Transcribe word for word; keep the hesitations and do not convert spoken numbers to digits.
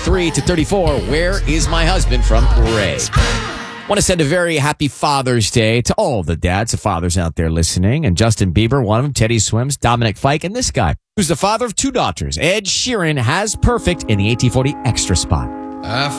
thirty-three to thirty-four. Where is my husband from Ray? Want to send a very happy Father's Day to all the dads and fathers out there listening. And Justin Bieber, one of them, Teddy Swims, Dominic Fike, and this guy, who's the father of two daughters. Ed Sheeran has perfect in the eighteen forty extra spot. I